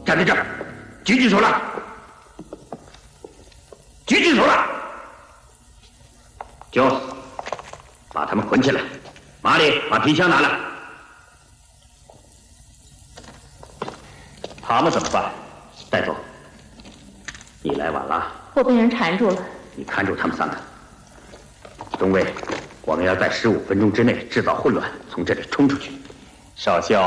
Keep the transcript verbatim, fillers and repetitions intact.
站在这儿，举起手来，举起手来。九，把他们捆起来。马里，把皮箱拿来。他们怎么办？带走。你来晚了。 我被人缠住了。 你看住他们三个。中尉，我们要在十五分钟之内制造混乱，从这里冲出去。 少校。